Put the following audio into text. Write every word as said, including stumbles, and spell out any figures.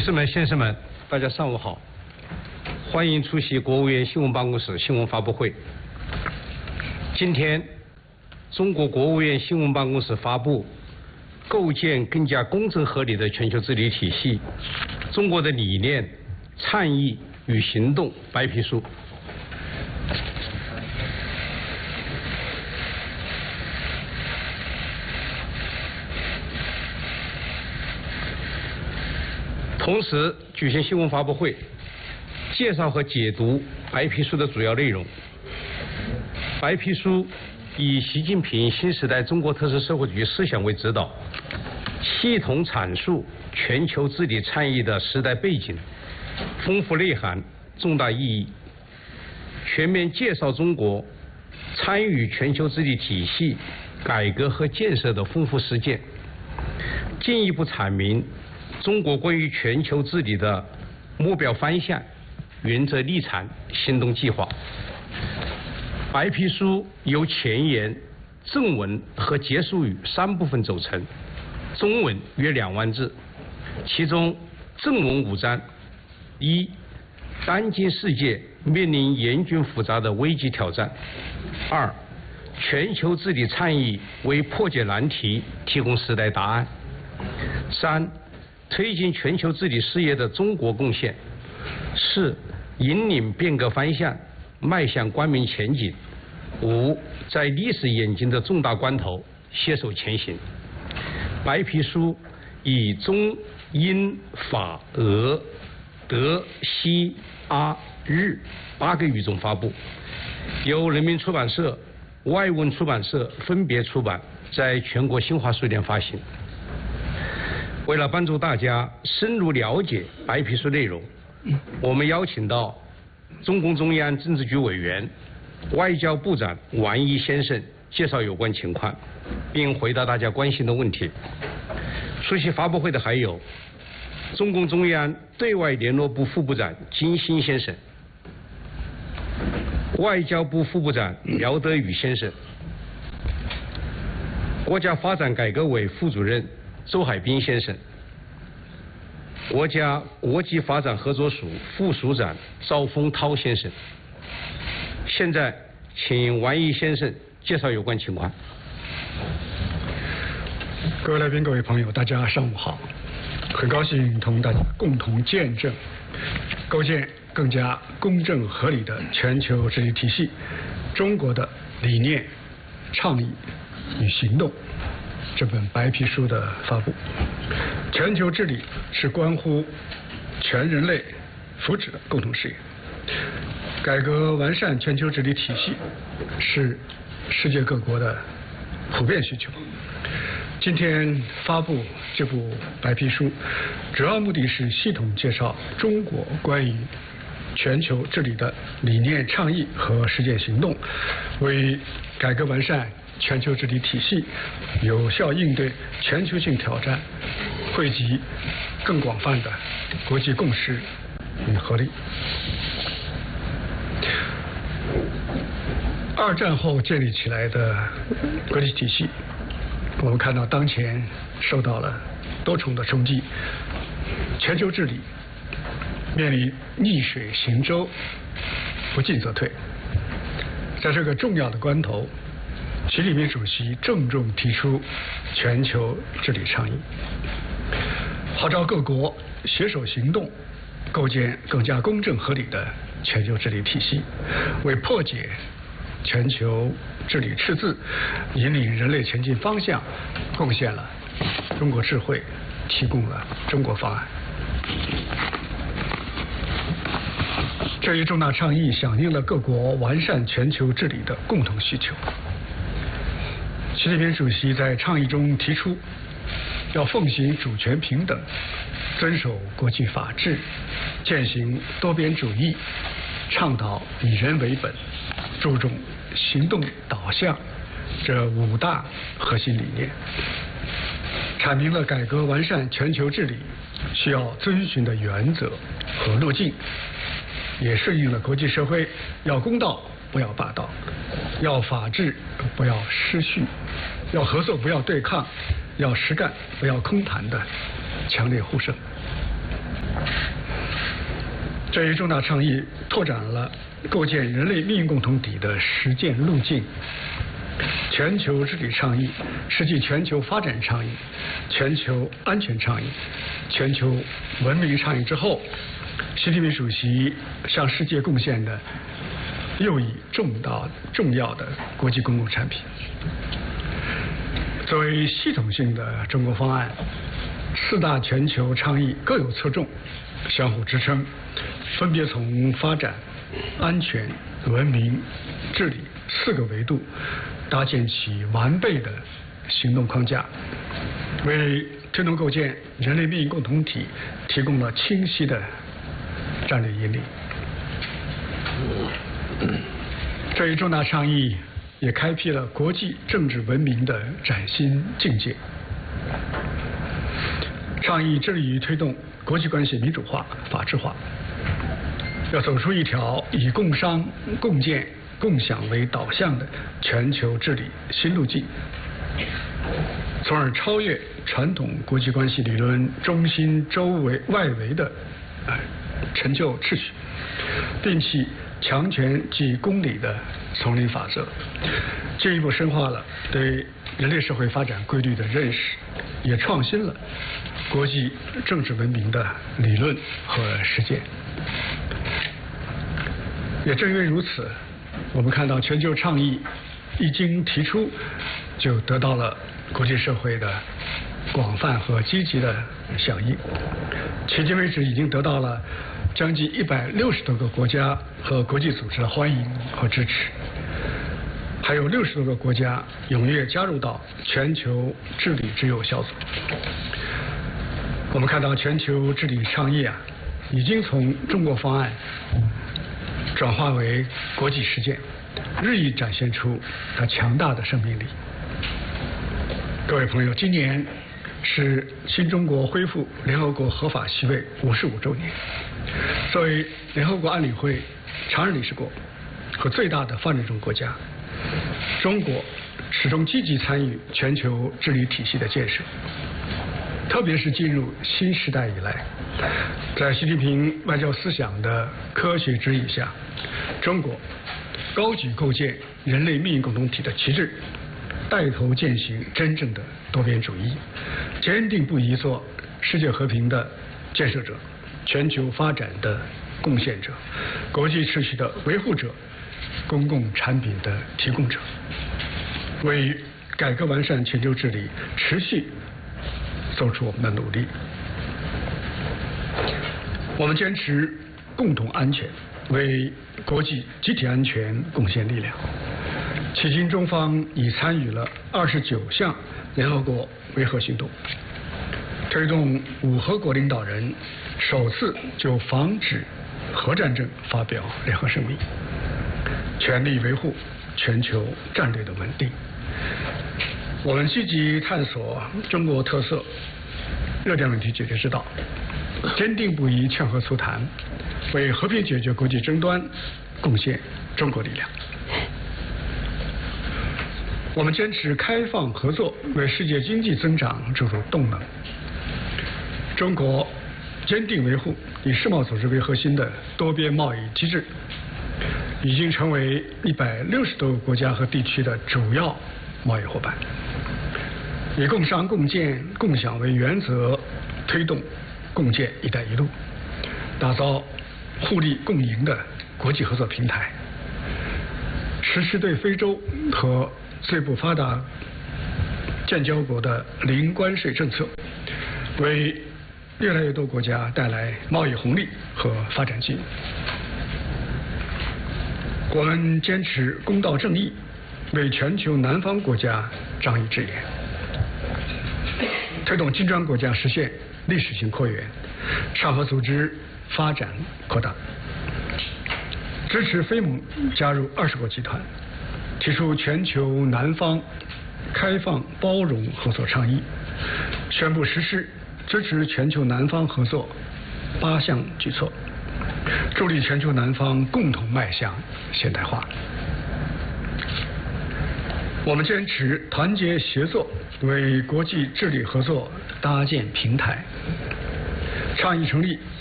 士们、先生们，大家上午好！欢迎出席国务院新闻办公室新闻发布会。今天，中国国务院新闻办公室发布《构建更加公正合理的全球治理体系：中国的理念、倡议与行动》白皮书。同时举行新闻发布会，介绍和解读白皮书的主要内容。白皮书以习近平新时代中国特色社会主义思想为指导，系统阐述全球治理倡议的时代背景、丰富内涵、重大意义，全面介绍中国参与全球治理体系改革和建设的丰富实践，进一步阐明中国关于全球治理的目标方向、原则立场、行动计划。白皮书由前言、正文和结束语三部分组成，中文约两万字。其中正文五章：一、当今世界面临严峻复杂的危机挑战；二、全球治理倡议为破解难题提供时代答案；三、推进全球治理事业的中国贡献；四、引领变革方向迈向光明前景；五、在历史演进的重大关头携手前行。白皮书以中、英、法、俄、德、西、阿、日八个语种发布，由人民出版社、外文出版社分别出版，在全国新华书店发行。为了帮助大家深入了解白皮书内容，我们邀请到中共中央政治局委员、外交部长王毅先生介绍有关情况，并回答大家关心的问题。出席发布会的还有中共中央对外联络部副部长金星先生、外交部副部长苗德宇先生、国家发展改革委副主任周海滨先生、国家国际发展合作署副署长赵丰涛先生。现在，请王毅先生介绍有关情况。 各位来宾、各位朋友，大家上午好！很高兴同大家共同见证构建更加公正合理的全球治理体系中国的理念、倡议与行动这本白皮书的发布。全球治理是关乎全人类福祉的共同事业，改革完善全球治理体系是世界各国的普遍需求。今天发布这部白皮书，主要目的是系统介绍中国关于全球治理的理念、倡议和实践行动，为改革完善全球治理体系，有效应对全球性挑战，汇集更广泛的国际共识与合力。二战后建立起来的国际体系，我们看到当前受到了多重的冲击，全球治理面临逆水行舟，不进则退。在这个重要的关头，习近平主席郑重提出全球治理倡议，号召各国携手行动，构建更加公正合理的全球治理体系，为破解全球治理赤字、引领人类前进方向贡献了中国智慧，提供了中国方案。这一重大倡议响应了各国完善全球治理的共同需求。习近平主席在倡议中提出，要奉行主权平等，遵守国际法治，践行多边主义，倡导以人为本，注重行动导向这五大核心理念，阐明了改革完善全球治理需要遵循的原则和路径，也顺应了国际社会要公道不要霸道，要法治不要失序，要合作不要对抗，要实干不要空谈的强烈呼声。 这一重大倡议拓展了构建人类命运共同体的实践路径。全球治理倡议是继全球发展倡议、全球安全倡议、全球文明倡议之后，习近平主席向世界贡献的又一重大重要的国际公共产品。作为系统性的中国方案，四大全球倡议各有侧重，相互支撑，分别从发展、安全、文明、治理四个维度搭建起完备的行动框架，为推动构建人类命运共同体提供了清晰的战略引领。这一重大倡议也开辟了国际政治文明的崭新境界。倡议致力于推动国际关系民主化、法治化，要走出一条以共商、共建、共享为导向的全球治理新路径，从而超越传统国际关系理论中心周围外围的呃陈旧秩序，摒弃强权即公理的丛林法则，进一步深化了对人类社会发展规律的认识，也创新了国际政治文明的理论和实践。也正因为如此，我们看到全球倡议一经提出，就得到了国际社会的广泛和积极的响应。迄今为止，已经得到了将近一百六十多个国家和国际组织的欢迎和支持，还有六十多个国家踊跃加入到全球治理之友小组。我们看到全球治理倡议啊，已经从中国方案转化为国际实践，日益展现出它强大的生命力。各位朋友，今年是新中国恢复联合国合法席位五十五周年。作为联合国安理会常任理事国和最大的发展中国家，中国始终积极参与全球治理体系的建设。特别是进入新时代以来，在习近平外交思想的科学指引下，中国高举构建人类命运共同体的旗帜，带头践行真正的多边主义，坚定不移做世界和平的建设者、全球发展的贡献者、国际秩序的维护者、公共产品的提供者，为改革完善全球治理持续做出我们的努力。我们坚持共同安全，为国际集体安全贡献力量。迄今，中方已参与了二十九项联合国维和行动，推动五合国领导人首次就防止核战争发表联合声明，全力维护全球战略的稳定。我们积极探索中国特色热点问题解决之道，坚定不移劝和促谈，为和平解决国际争端贡献中国力量。我们坚持开放合作，为世界经济增长注入动能。中国坚定维护以世贸组织为核心的多边贸易机制，已经成为一百六十多个国家和地区的主要贸易伙伴。以共商共建共享为原则，推动共建“一带一路”，打造互利共赢的国际合作平台，实施对非洲和最不发达建交国的零关税政策，为越来越多国家带来贸易红利和发展机遇。我们坚持公道正义，为全球南方国家仗义执言，推动金砖国家实现历史性扩员，上合组织发展扩大，支持非盟加入二十国集团，提出全球南方开放包容合作倡议，宣布实施支持全球南方合作八项举措，助力全球南方共同迈向现代化。我们坚持团结协作，为国际治理合作搭建平台，倡议成立